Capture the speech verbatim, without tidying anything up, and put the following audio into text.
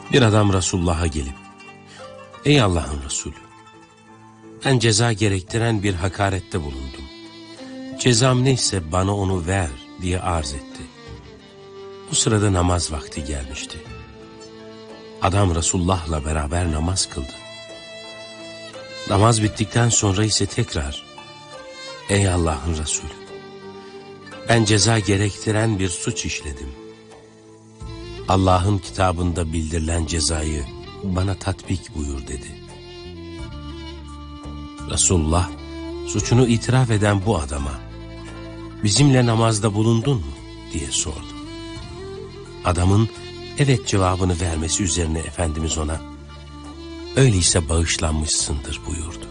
Bir adam Resulullah'a gelip, "Ey Allah'ın Resulü, ben ceza gerektiren bir hakarette bulundum. Cezam neyse bana onu ver" diye arz etti. Bu sırada namaz vakti gelmişti. Adam Resulullah'la beraber namaz kıldı. Namaz bittikten sonra ise tekrar, "Ey Allah'ın Resulü, ben ceza gerektiren bir suç işledim. Allah'ın kitabında bildirilen cezayı bana tatbik buyur" dedi. Resulullah suçunu itiraf eden bu adama, "Bizimle namazda bulundun mu?" diye sordu. Adamın evet cevabını vermesi üzerine Efendimiz ona, "Öyleyse bağışlanmışsındır" buyurdu.